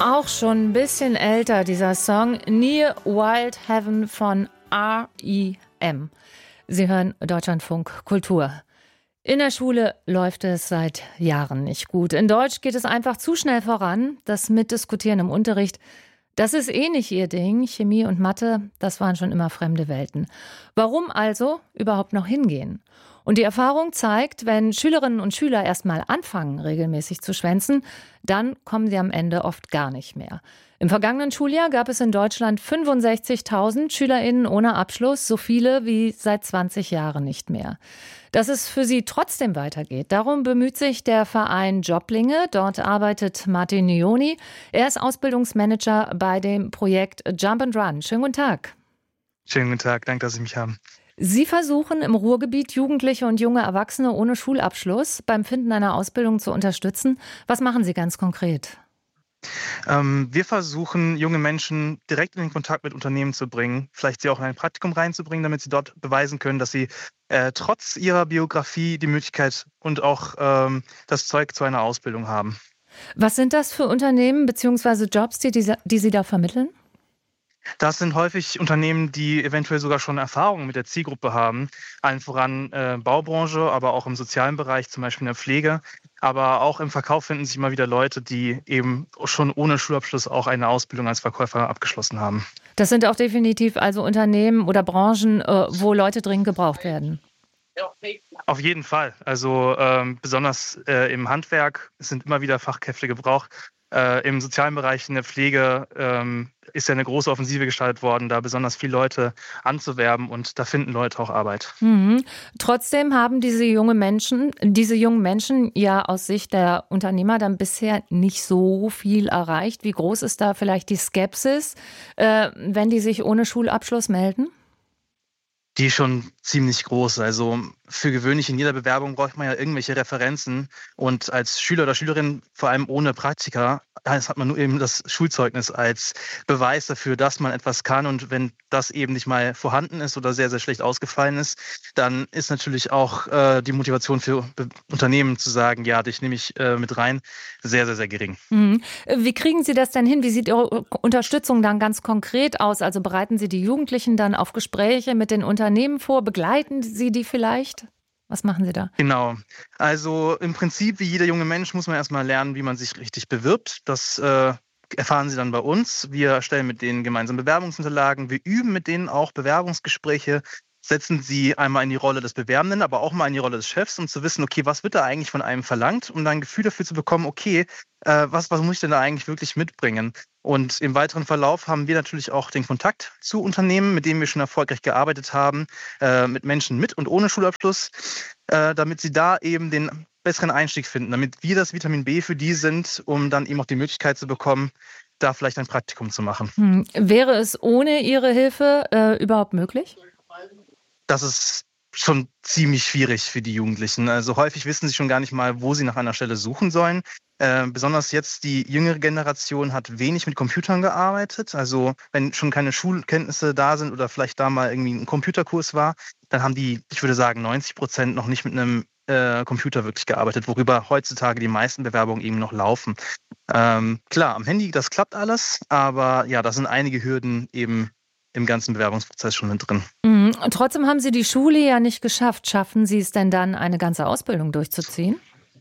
Auch schon ein bisschen älter, dieser Song Near Wild Heaven von R.E.M. Sie hören Deutschlandfunk Kultur. In der Schule läuft es seit Jahren nicht gut. In Deutsch geht es einfach zu schnell voran. Das Mitdiskutieren im Unterricht, das ist eh nicht ihr Ding. Chemie und Mathe, das waren schon immer fremde Welten. Warum also überhaupt noch hingehen? Und die Erfahrung zeigt, wenn Schülerinnen und Schüler erst mal anfangen, regelmäßig zu schwänzen, dann kommen sie am Ende oft gar nicht mehr. Im vergangenen Schuljahr gab es in Deutschland 65.000 SchülerInnen ohne Abschluss, so viele wie seit 20 Jahren nicht mehr. Dass es für sie trotzdem weitergeht, darum bemüht sich der Verein Joblinge. Dort arbeitet Martin Nyoni. Er ist Ausbildungsmanager bei dem Projekt Jump and Run. Schönen guten Tag. Schönen guten Tag, danke, dass Sie mich haben. Sie versuchen im Ruhrgebiet Jugendliche und junge Erwachsene ohne Schulabschluss beim Finden einer Ausbildung zu unterstützen. Was machen Sie ganz konkret? Wir versuchen, junge Menschen direkt in den Kontakt mit Unternehmen zu bringen, vielleicht sie auch in ein Praktikum reinzubringen, damit sie dort beweisen können, dass sie trotz ihrer Biografie die Möglichkeit und auch das Zeug zu einer Ausbildung haben. Was sind das für Unternehmen bzw. Jobs, die Sie da vermitteln? Das sind häufig Unternehmen, die eventuell sogar schon Erfahrungen mit der Zielgruppe haben. Allen voran Baubranche, aber auch im sozialen Bereich, zum Beispiel in der Pflege. Aber auch im Verkauf finden sich immer wieder Leute, die eben schon ohne Schulabschluss auch eine Ausbildung als Verkäufer abgeschlossen haben. Das sind auch definitiv also Unternehmen oder Branchen, wo Leute dringend gebraucht werden. Auf jeden Fall. Also besonders im Handwerk sind immer wieder Fachkräfte gebraucht. Im sozialen Bereich, in der Pflege ist ja eine große Offensive gestartet worden, da besonders viele Leute anzuwerben, und da finden Leute auch Arbeit. Mhm. Trotzdem haben diese jungen Menschen ja aus Sicht der Unternehmer dann bisher nicht so viel erreicht. Wie groß ist da vielleicht die Skepsis, wenn die sich ohne Schulabschluss melden? Die ist schon ziemlich groß. Also für gewöhnlich in jeder Bewerbung braucht man ja irgendwelche Referenzen. Und als Schüler oder Schülerin, vor allem ohne Praktika, hat man nur eben das Schulzeugnis als Beweis dafür, dass man etwas kann. Und wenn das eben nicht mal vorhanden ist oder sehr, sehr schlecht ausgefallen ist, dann ist natürlich auch die Motivation für Unternehmen zu sagen, ja, dich nehme ich mit rein, sehr, sehr, sehr gering. Mhm. Wie kriegen Sie das denn hin? Wie sieht Ihre Unterstützung dann ganz konkret aus? Also bereiten Sie die Jugendlichen dann auf Gespräche mit den Unternehmen vor? Begleiten Sie die vielleicht? Was machen Sie da? Genau. Also im Prinzip, wie jeder junge Mensch, muss man erstmal lernen, wie man sich richtig bewirbt. Das erfahren Sie dann bei uns. Wir erstellen mit denen gemeinsam Bewerbungsunterlagen. Wir üben mit denen auch Bewerbungsgespräche. Setzen Sie einmal in die Rolle des Bewerbenden, aber auch mal in die Rolle des Chefs, um zu wissen, okay, was wird da eigentlich von einem verlangt, um dann ein Gefühl dafür zu bekommen, okay, was muss ich denn da eigentlich wirklich mitbringen? Und im weiteren Verlauf haben wir natürlich auch den Kontakt zu Unternehmen, mit denen wir schon erfolgreich gearbeitet haben, mit Menschen mit und ohne Schulabschluss, damit sie da eben den besseren Einstieg finden, damit wir das Vitamin B für die sind, um dann eben auch die Möglichkeit zu bekommen, da vielleicht ein Praktikum zu machen. Wäre es ohne Ihre Hilfe überhaupt möglich? Das ist schon ziemlich schwierig für die Jugendlichen. Also häufig wissen sie schon gar nicht mal, wo sie nach einer Stelle suchen sollen. Besonders jetzt die jüngere Generation hat wenig mit Computern gearbeitet. Also wenn schon keine Schulkenntnisse da sind oder vielleicht da mal irgendwie ein Computerkurs war, dann haben die, ich würde sagen, 90% noch nicht mit einem Computer wirklich gearbeitet, worüber heutzutage die meisten Bewerbungen eben noch laufen. Klar, am Handy, das klappt alles, aber ja, da sind einige Hürden eben im ganzen Bewerbungsprozess schon mit drin. Mhm. Und trotzdem haben Sie die Schule ja nicht geschafft. Schaffen Sie es denn dann, eine ganze Ausbildung durchzuziehen?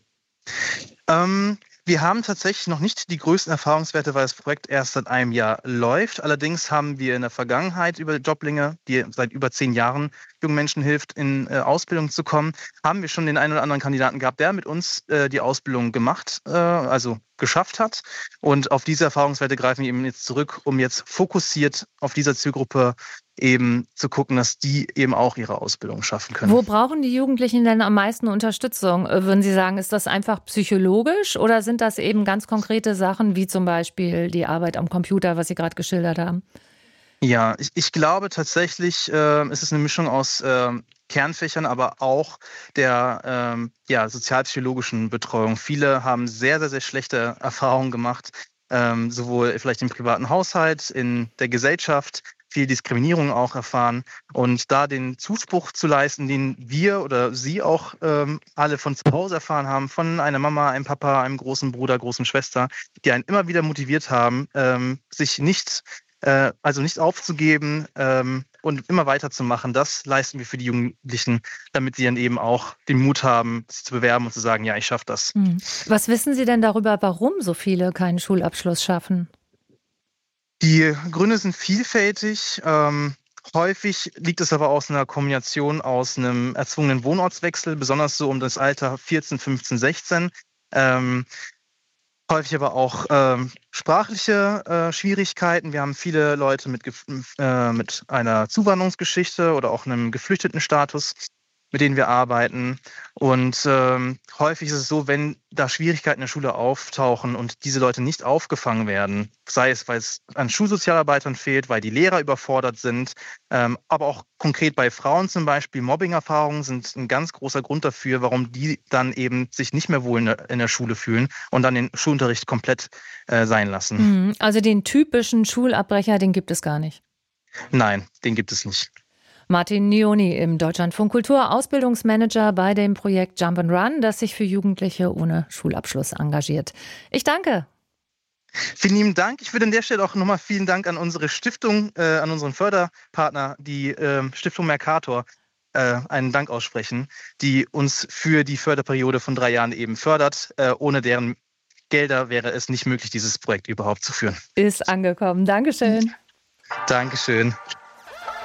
Wir haben tatsächlich noch nicht die größten Erfahrungswerte, weil das Projekt erst seit einem Jahr läuft. Allerdings haben wir in der Vergangenheit über Joblinge, die seit über 10 Jahren jungen Menschen hilft, in Ausbildung zu kommen, haben wir schon den einen oder anderen Kandidaten gehabt, der mit uns die Ausbildung gemacht, also geschafft hat. Und auf diese Erfahrungswerte greifen wir eben jetzt zurück, um jetzt fokussiert auf dieser Zielgruppe eben zu gucken, dass die eben auch ihre Ausbildung schaffen können. Wo brauchen die Jugendlichen denn am meisten Unterstützung? Würden Sie sagen, ist das einfach psychologiش oder sind das eben ganz konkrete Sachen, wie zum Beispiel die Arbeit am Computer, was Sie gerade geschildert haben? Ja, ich glaube tatsächlich, es ist eine Mischung aus Kernfächern, aber auch der sozialpsychologischen Betreuung. Viele haben sehr, sehr, sehr schlechte Erfahrungen gemacht, sowohl vielleicht im privaten Haushalt, in der Gesellschaft, viel Diskriminierung auch erfahren. Und da den Zuspruch zu leisten, den wir oder Sie auch alle von zu Hause erfahren haben, von einer Mama, einem Papa, einem großen Bruder, großen Schwester, die einen immer wieder motiviert haben, sich nicht aufzugeben und immer weiterzumachen. Das leisten wir für die Jugendlichen, damit sie dann eben auch den Mut haben, sich zu bewerben und zu sagen, ja, ich schaffe das. Was wissen Sie denn darüber, warum so viele keinen Schulabschluss schaffen? Die Gründe sind vielfältig. Häufig liegt es aber aus einer Kombination aus einem erzwungenen Wohnortswechsel, besonders so um das Alter 14, 15, 16. Häufig aber auch sprachliche Schwierigkeiten. Wir haben viele Leute mit einer Zuwanderungsgeschichte oder auch einem Geflüchtetenstatus, mit denen wir arbeiten. Und häufig ist es so, wenn da Schwierigkeiten in der Schule auftauchen und diese Leute nicht aufgefangen werden, sei es, weil es an Schulsozialarbeitern fehlt, weil die Lehrer überfordert sind, aber auch konkret bei Frauen zum Beispiel, Mobbing-Erfahrungen sind ein ganz großer Grund dafür, warum die dann eben sich nicht mehr wohl in der Schule fühlen und dann den Schulunterricht komplett sein lassen. Also den typischen Schulabbrecher, den gibt es gar nicht. Nein, den gibt es nicht. Martin Nioni im Deutschlandfunk Kultur, Ausbildungsmanager bei dem Projekt Jump and Run, das sich für Jugendliche ohne Schulabschluss engagiert. Ich danke. Vielen lieben Dank. Ich würde an der Stelle auch nochmal vielen Dank an unsere Stiftung, an unseren Förderpartner, die Stiftung Mercator, einen Dank aussprechen, die uns für die Förderperiode von 3 Jahren eben fördert. Ohne deren Gelder wäre es nicht möglich, dieses Projekt überhaupt zu führen. Ist angekommen. Dankeschön. Dankeschön.